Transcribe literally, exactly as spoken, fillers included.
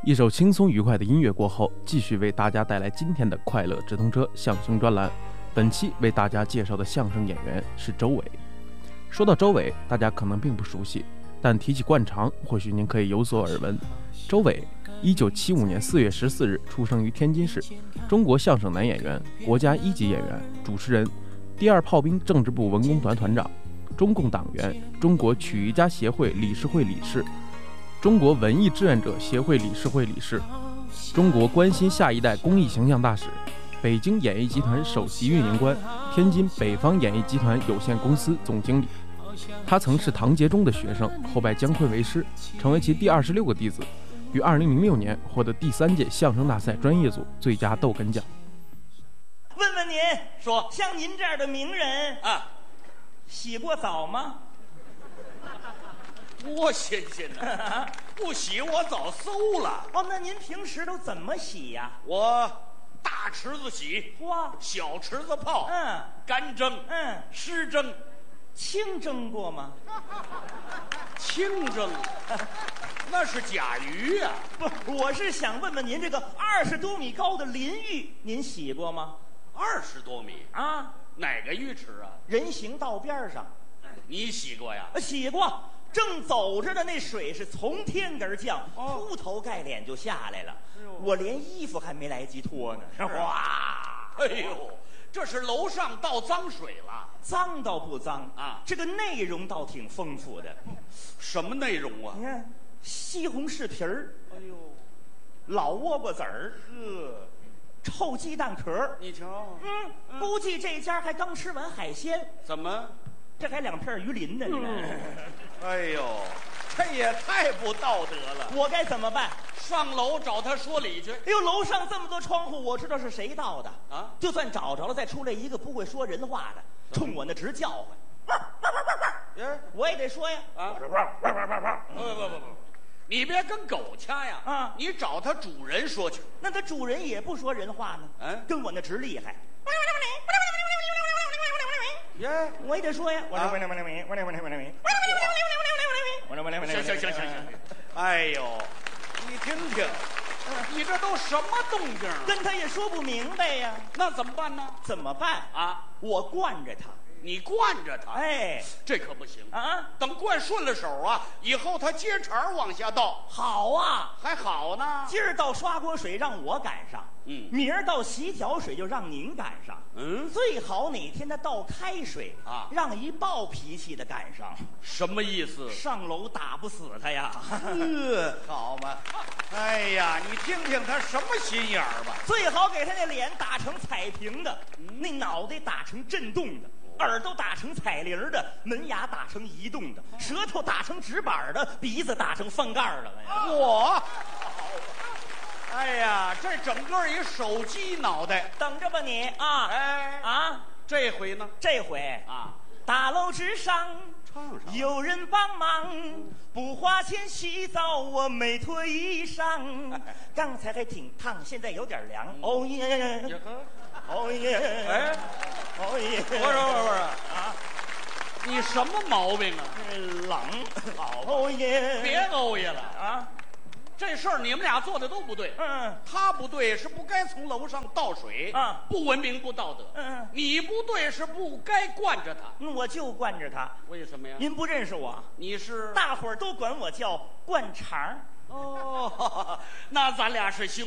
一首轻松愉快的音乐过后，继续为大家带来今天的快乐直通车相声专栏。本期为大家介绍的相声演员是周伟。说到周伟，大家可能并不熟悉，但提起灌肠，或许您可以有所耳闻。周伟，一九七五年四月十四日出生于天津市，中国相声男演员，国家一级演员、主持人，第二炮兵政治部文工团团长，中共党员，中国曲艺家协会理事会理事，中国文艺志愿者协会理事会理事，中国关心下一代公益形象大使，北京演艺集团首席运营官，天津北方演艺集团有限公司总经理。他曾是唐杰忠的学生，后拜姜昆为师，成为其第二十六个弟子，于二零零六年获得第三届相声大赛专业组最佳逗哏奖。 问问您， 说像您这样的名人啊， 洗过澡吗？ 多新鲜呐！不洗我早馊了。 哦，那您平时都怎么洗呀？ 我大池子洗， 哇， 小池子泡， 嗯干蒸， 嗯， 湿蒸， 清蒸过吗？ 清蒸，那是甲鱼呀、 不，我是想问问您，这个二十多米高的淋浴，您洗过吗？ 二十多米， 啊， 哪个浴池啊？ 人行道边上， 你洗过呀？ 呃洗过。正走着的那水是从天而降， 哦铺头盖脸就下来了。 哎呦我连衣服还没来及脱呢。哇， 哎呦，这是楼上倒脏水了。 脏倒不脏啊这个内容倒挺丰富的。 什么内容啊？ 你看，西红柿皮儿、 哎呦， 老倭瓜子儿、 呵， 臭鸡蛋壳。 你瞧， 嗯， 嗯估计这家还刚吃完海鲜， 怎么？ 这还两片鱼鳞呢。你看， 哎呦，这也太不道德了！ 我该怎么办？ 上楼找他说理去。 哎呦，楼上这么多窗户，我知道是谁盗的啊就算找着了，再出来一个不会说人话的，冲我那直叫唤， 哎我也得说呀。 啊！不不不不不，你别跟狗掐呀！ 啊你找他主人说去。 那他主人也不说人话呢， 嗯跟我那直厉害。 耶， 我也得说呀。 啊我行行行行行，哎呦，你听听，你这都什么动静啊？ 跟他也说不明白呀， 那怎么办呢？ 怎么办？ 啊， 我惯着他。 你惯着他， 哎， 这可不行啊， 等惯顺了手啊，以后他接茬往下倒， 好啊， 还好呢。 今儿倒刷锅水让我赶上， 嗯明儿倒洗脚水就让您赶上， 嗯， 最好哪天他倒开水啊让一暴脾气的赶上， 什么意思？ 上楼打不死他呀。 呃，好嘛，哎呀，你听听他什么心眼儿吧。 最好给他那脸打成彩屏的，那脑袋打成震动的，耳朵打成彩铃的，门牙打成移动的，舌头打成直板的，鼻子打成翻盖的。 我，哎呀，这整个一手机脑袋。 等着吧你啊！ 哎啊， 这回呢？ 这回啊， 大楼之上唱上有人帮忙，不花钱洗澡，我没脱衣裳。刚才还挺烫，现在有点凉。哦耶， 也呵， 哦耶， 哎， 哦耶！ 不是不是不是啊， 你什么毛病啊？ 冷，好哦耶！ 别欧耶了， 啊， 这事儿你们俩做的都不对。 嗯他不对是不该从楼上倒水啊不文明不道德。 嗯你不对是不该惯着他。 嗯，我就惯着他。 为什么呀？ 您不认识我， 你是大伙儿都管我叫灌肠儿。 哦，那咱俩是兄